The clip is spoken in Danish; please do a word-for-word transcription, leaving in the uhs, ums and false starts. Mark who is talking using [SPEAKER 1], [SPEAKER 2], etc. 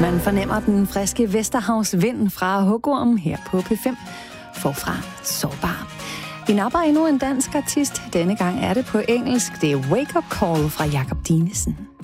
[SPEAKER 1] Man fornemmer den friske Vesterhavsvind fra Hugorm her på P fem. Forfra sårbar. Vi napper endnu en dansk artist. Denne gang er det på engelsk. Det er Wake Up Call fra Jakob Dinesen.